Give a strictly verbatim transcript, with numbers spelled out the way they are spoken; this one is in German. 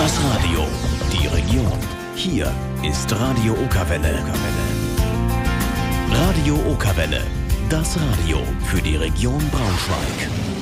Das Radio, die Region. Hier ist Radio Okerwelle. Radio Okerwelle, das Radio für die Region Braunschweig.